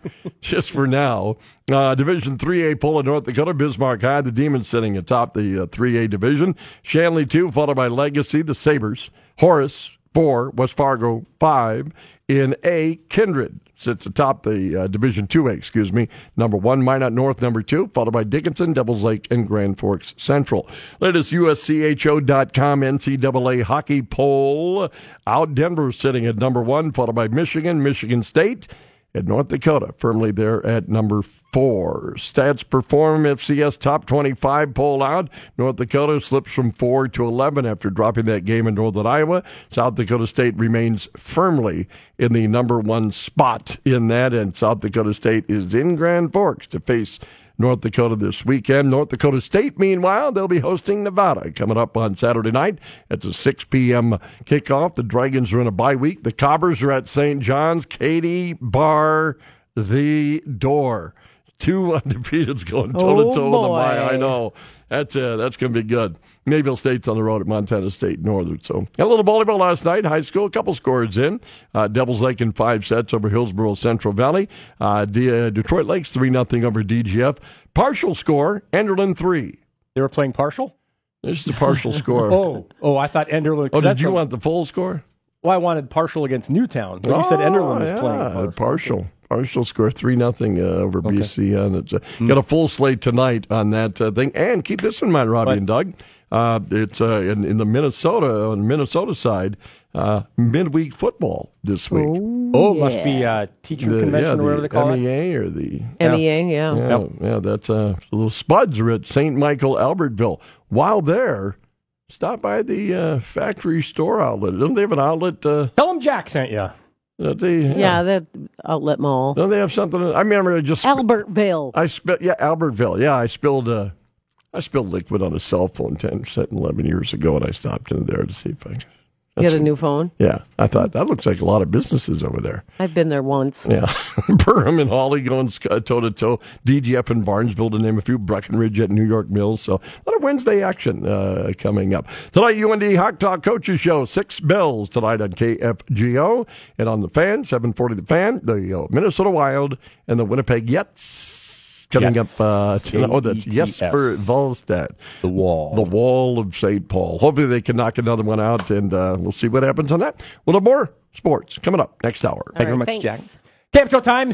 now. Division 3A poll in North Dakota, Bismarck High, the Demons sitting atop the 3A division. Shanley 2, followed by Legacy, the Sabres. Horace 4, West Fargo 5. In A, Kindred sits atop the Division 2A, number 1, Minot North, number 2, followed by Dickinson, Devils Lake, and Grand Forks Central. Latest USCHO.com NCAA hockey poll. Out Denver sitting at number 1, followed by Michigan State, and North Dakota firmly there at number 4. Stats Perform FCS Top 25 poll out. North Dakota slips from 4 to 11 after dropping that game in Northern Iowa. South Dakota State remains firmly in the number 1 spot in that, and South Dakota State is in Grand Forks to face North Dakota this weekend. North Dakota State, meanwhile, they'll be hosting Nevada coming up on Saturday night. It's a 6 p.m. kickoff. The Dragons are in a bye week. The Cobbers are at St. John's. Katie, bar the door. 2 undefeateds going toe-to-toe in the bye. I know. That's going to be good. Mayville State's on the road at Montana State Northern. So, a little volleyball last night, high school, a couple scores in. Devils Lake in 5 sets over Hillsboro Central Valley. Detroit Lakes 3-0 over DGF. Partial score, Enderlin 3. They were playing partial? This is the partial score. I thought Enderlin. Oh, did you want the full score? Well, I wanted partial against Newtown. You said Enderlin was playing partial. Partial score 3-0 over BC. And it's got a full slate tonight on that thing. And keep this in mind, Robbie and Doug. It's in the Minnesota, on the Minnesota side, midweek football this week. Must be teacher convention or whatever they call MEA or the MEA, yeah, that's little Spuds are at St. Michael, Albertville. While there, stop by the factory store outlet. Don't they have an outlet? Tell them Jack sent you. The outlet mall. Don't they have something? I remember Albertville. Albertville. Yeah, I spilled liquid on a cell phone 11 years ago, and I stopped in there to see if I You had a new phone? Yeah. I thought, that looks like a lot of businesses over there. I've been there once. Yeah. Burham and Hawley going toe-to-toe. DGF in Barnesville, to name a few. Breckenridge at New York Mills. So, a lot of Wednesday action coming up. Tonight, UND Hawk Talk Coaches Show. 6 bells tonight on KFGO. And on the Fan, 740 The Fan, the Minnesota Wild, and the Winnipeg Jets. Coming up, that's Jesper Wallstedt. The Wall of St. Paul. Hopefully they can knock another one out, and we'll see what happens on that. We'll have more sports coming up next hour. Thank you very much, Jack. KFGO time,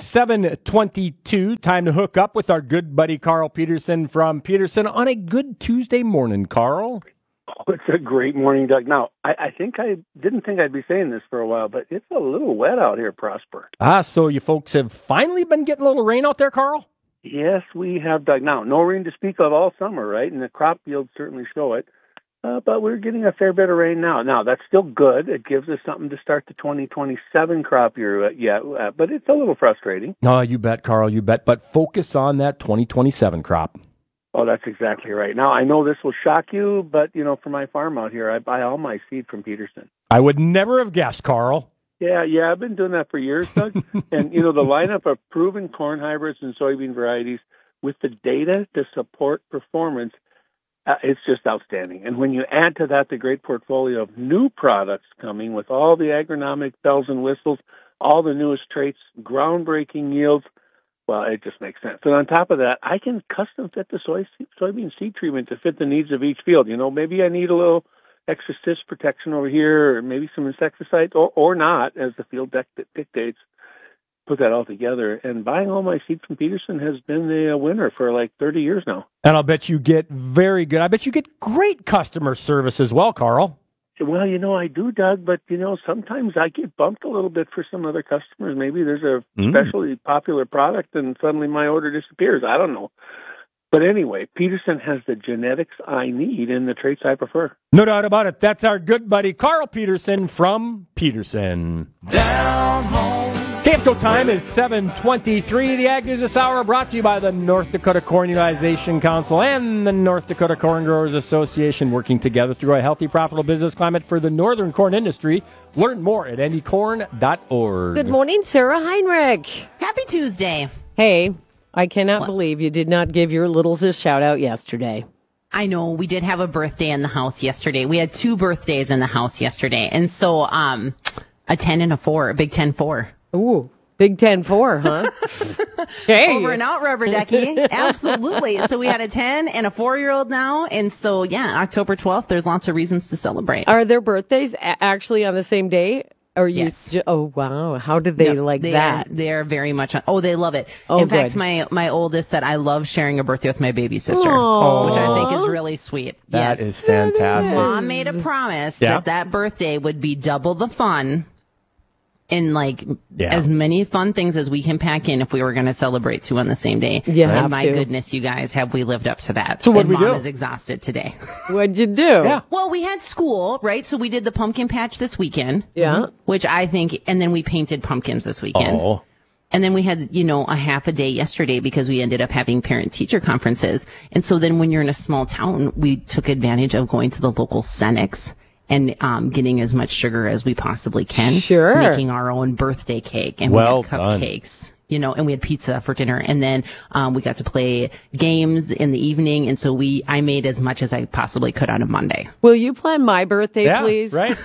7:22. Time to hook up with our good buddy Carl Peterson from Peterson on a good Tuesday morning, Carl. Oh, it's a great morning, Doug. Now, I didn't think I'd be saying this for a while, but it's a little wet out here, Prosper. So you folks have finally been getting a little rain out there, Carl? Yes, we have, Doug. Now, no rain to speak of all summer, right? And the crop yields certainly show it. But we're getting a fair bit of rain now. Now, that's still good. It gives us something to start the 2027 crop year but it's a little frustrating. No, you bet, Carl, you bet. But focus on that 2027 crop. Oh, that's exactly right. Now, I know this will shock you, but, for my farm out here, I buy all my seed from Peterson. I would never have guessed, Carl. Yeah, I've been doing that for years, Doug. And, the lineup of proven corn hybrids and soybean varieties with the data to support performance, it's just outstanding. And when you add to that the great portfolio of new products coming with all the agronomic bells and whistles, all the newest traits, groundbreaking yields, well, it just makes sense. And on top of that, I can custom fit the soybean seed treatment to fit the needs of each field. Maybe I need a little extra cyst protection over here, or maybe some insecticide, or not, as the field dictates. Put that all together. And buying all my seed from Peterson has been the winner for like 30 years now. And I'll bet you get great customer service as well, Carl. Well, I do, Doug, but, sometimes I get bumped a little bit for some other customers. Maybe there's a especially popular product and suddenly my order disappears. I don't know. But anyway, Peterson has the genetics I need and the traits I prefer. No doubt about it. That's our good buddy Carl Peterson from Peterson. Down home. KFGO time is 7:23. The Ag News this hour brought to you by the North Dakota Corn Utilization Council and the North Dakota Corn Growers Association, working together through a healthy, profitable business climate for the northern corn industry. Learn more at ndecorn.org. Good morning, Sarah Heinrich. Happy Tuesday. Hey, I cannot believe you did not give your littles a shout-out yesterday. I know. We did have a birthday in the house yesterday. We had 2 birthdays in the house yesterday. And so a 10 and a 4, a Big 10-4. Ooh, Big 10-4, huh? Hey. Over and out, Rubber Ducky. Absolutely. So we had a 10 and a 4-year-old now. And so, October 12th, there's lots of reasons to celebrate. Are their birthdays actually on the same day? Or yes. Oh, wow. How did they that? They are very much they love it. In fact, my oldest said, I love sharing a birthday with my baby sister, which I think is really sweet. That is fantastic. Mom made a promise that birthday would be double the fun and as many fun things as we can pack in if we were going to celebrate 2 on the same day. And my goodness, you guys, have we lived up to that? So what'd we do? Mom is exhausted today. What'd you do? Yeah. Well, we had school, right? So we did the pumpkin patch this weekend. Yeah. Which I think, and then we painted pumpkins this weekend. Oh. And then we had, a half a day yesterday because we ended up having parent-teacher conferences. And so then when you're in a small town, we took advantage of going to the local Cenex and getting as much sugar as we possibly can. Sure. Making our own birthday cake. And we had cupcakes. And we had pizza for dinner, and then we got to play games in the evening, and so I made as much as I possibly could on a Monday. Will you plan my birthday, please? Right.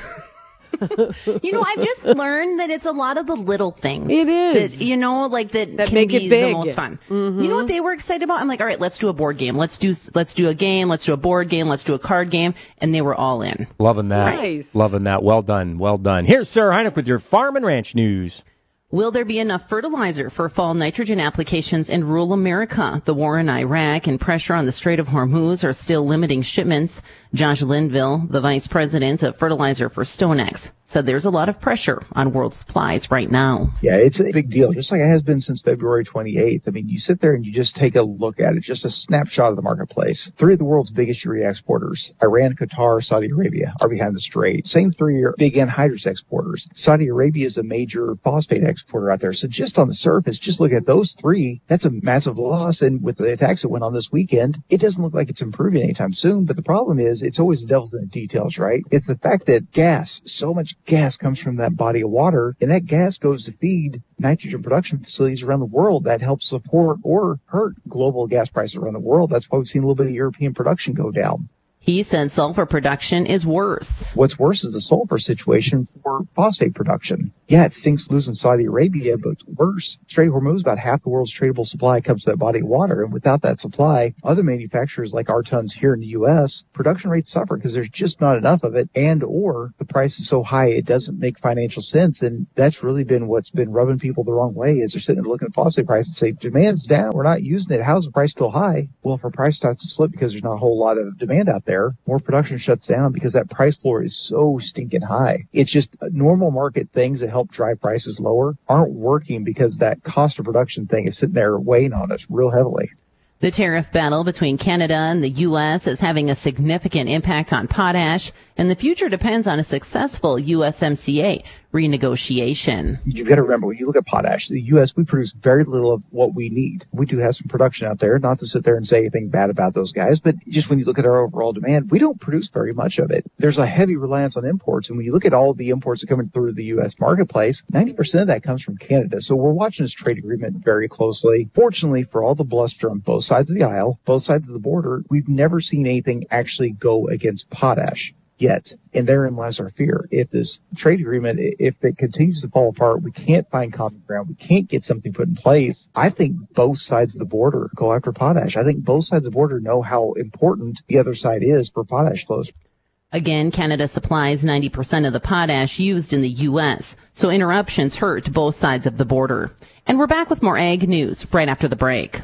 I've just learned that it's a lot of the little things. It is. That can make be it big. The most fun. Mm-hmm. You know what they were excited about? I'm like, all right, let's do a board game. Let's do a game. Let's do a board game. Let's do a card game. And they were all in. Loving that. Nice. Loving that. Well done. Well done. Here's Sarah Heineck with your Farm and Ranch news. Will there be enough fertilizer for fall nitrogen applications in rural America? The war in Iraq and pressure on the Strait of Hormuz are still limiting shipments. Josh Linville, the vice president of fertilizer for StoneX, said there's a lot of pressure on world supplies right now. Yeah, it's a big deal, just like it has been since February 28th. I mean, you sit there and you just take a look at it, just a snapshot of the marketplace. 3 of the world's biggest urea exporters, Iran, Qatar, Saudi Arabia, are behind the strait. Same 3 are big anhydrous exporters. Saudi Arabia is a major phosphate exporter out there. So just on the surface, just look at those 3, that's a massive loss. And with the attacks that went on this weekend, it doesn't look like it's improving anytime soon. But the problem is, it's always the devil's in the details, right? It's the fact that so much gas comes from that body of water, and that gas goes to feed nitrogen production facilities around the world that help support or hurt global gas prices around the world. That's why we've seen a little bit of European production go down. He said sulfur production is worse. What's worse is the sulfur situation for phosphate production. Yeah, it stinks losing Saudi Arabia, but it's worse. Strait of Hormuz, about half the world's tradable supply comes to that body of water. And without that supply, other manufacturers like our tons here in the U.S., production rates suffer because there's just not enough of it, and or the price is so high it doesn't make financial sense. And that's really been what's been rubbing people the wrong way, is they're sitting there looking at phosphate price and say, demand's down, we're not using it. How's the price still high? Well, if our price starts to slip because there's not a whole lot of demand out there, more production shuts down because that price floor is so stinking high. It's just normal market things that help drive prices lower aren't working because that cost of production thing is sitting there weighing on us real heavily. The tariff battle between Canada and the U.S. is having a significant impact on potash, and the future depends on a successful USMCA renegotiation. You've got to remember, when you look at potash, the U.S., we produce very little of what we need. We do have some production out there, not to sit there and say anything bad about those guys, but just when you look at our overall demand, we don't produce very much of it. There's a heavy reliance on imports, and when you look at all the imports that are coming through the U.S. marketplace, 90% of that comes from Canada. So we're watching this trade agreement very closely. Fortunately, for all the bluster on both sides of the aisle, both sides of the border, we've never seen anything actually go against potash yet. And therein lies our fear. If this trade agreement, if it continues to fall apart, we can't find common ground, we can't get something put in place, I think both sides of the border go after potash. I think both sides of the border know how important the other side is for potash flows. Again, Canada supplies 90% of the potash used in the U.S., so interruptions hurt both sides of the border. And we're back with more ag news right after the break.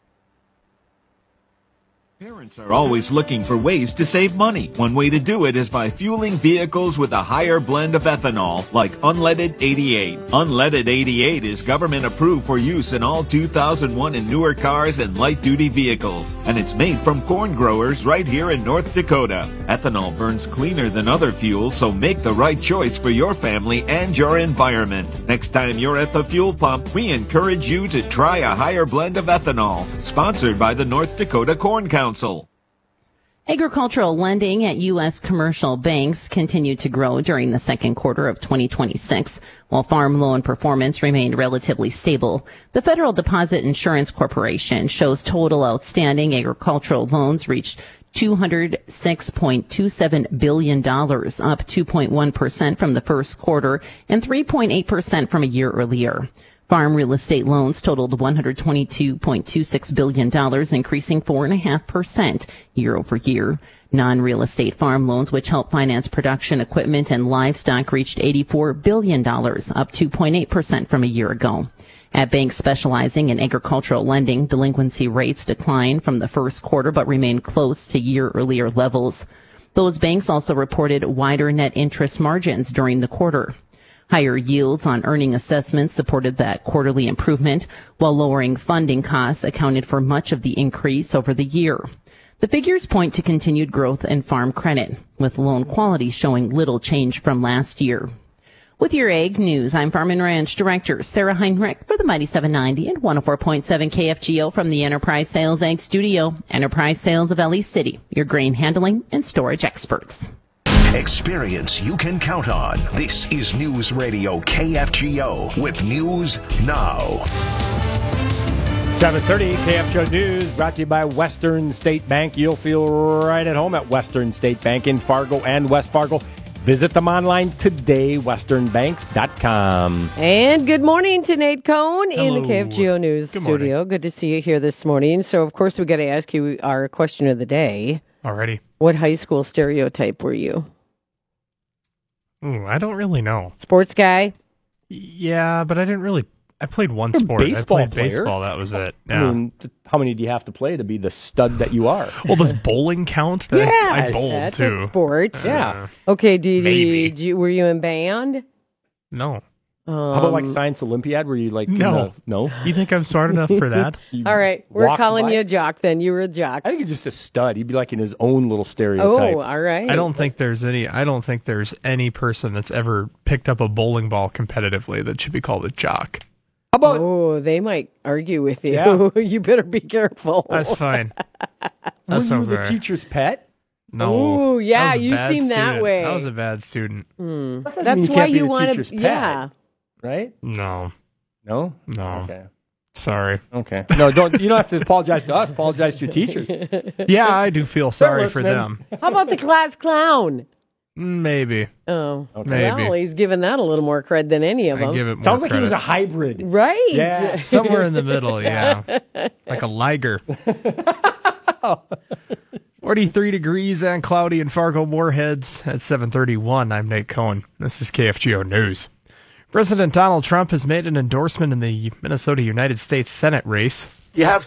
Parents are always looking for ways to save money. One way to do it is by fueling vehicles with a higher blend of ethanol, like Unleaded 88. Unleaded 88 is government approved for use in all 2001 and newer cars and light-duty vehicles, and it's made from corn growers right here in North Dakota. Ethanol burns cleaner than other fuels, so make the right choice for your family and your environment. Next time you're at the fuel pump, we encourage you to try a higher blend of ethanol. Sponsored by the North Dakota Corn Council. Agricultural lending at U.S. commercial banks continued to grow during the second quarter of 2026, while farm loan performance remained relatively stable. The Federal Deposit Insurance Corporation shows total outstanding agricultural loans reached $206.27 billion, up 2.1% from the first quarter and 3.8% from a year earlier. Farm real estate loans totaled $122.26 billion, increasing 4.5% year over year. Non-real estate farm loans, which help finance production, equipment, and livestock, reached $84 billion, up 2.8% from a year ago. At banks specializing in agricultural lending, delinquency rates declined from the first quarter but remained close to year-earlier levels. Those banks also reported wider net interest margins during the quarter. Higher yields on earning assessments supported that quarterly improvement, while lowering funding costs accounted for much of the increase over the year. The figures point to continued growth in farm credit, with loan quality showing little change from last year. With your Ag News, I'm Farm and Ranch Director Sarah Heinrich for the Mighty 790 and 104.7 KFGO from the Enterprise Sales Ag Studio. Enterprise Sales of LE City, your grain handling and storage experts. Experience you can count on. This is News Radio KFGO with News Now. 7:30 KFGO News brought to you by Western State Bank. You'll feel right at home at Western State Bank in Fargo and West Fargo. Visit them online today, westernbanks.com. And good morning to Nate Cohn in the KFGO News studio. Good to see you here this morning. So, of course, we got to ask you our question of the day. Alrighty. What high school stereotype were you? I don't really know. Sports guy? Yeah, but I didn't really. I played one sport. I played baseball. That was it. Yeah. I mean, how many do you have to play to be the stud that you are? Well, does bowling count? Yeah, I bowled that's too. A sport. Yeah. Okay. Were you in band? No. How about like Science Olympiad? Were you like no? You think I'm smart enough for that? All right, we're calling you a jock. Then you were a jock. I think you're just a stud. You'd be like in his own little stereotype. Oh, all right. I don't think there's any person that's ever picked up a bowling ball competitively that should be called a jock. How about? Oh, they might argue with you. Yeah. You better be careful. That's fine. Were you the teacher's pet? No. Oh, yeah, you seem that way. I was a bad student. That's why you want to. Yeah. Right? No. No? No. Okay. Sorry. Okay. No, don't. You don't have to apologize to us. Apologize to your teachers. Yeah, I do feel sorry for them. How about the class clown? Maybe. Oh, okay. Maybe. Well, he's giving that a little more cred than any of them. I give it more Sounds like credit. he was a hybrid. Right. Yeah. Somewhere in the middle, yeah. Like a liger. 43 degrees and cloudy in Fargo Moorheads at 7:31. I'm Nate Cohn. This is KFGO News. President Donald Trump has made an endorsement in the Minnesota United States Senate race. You have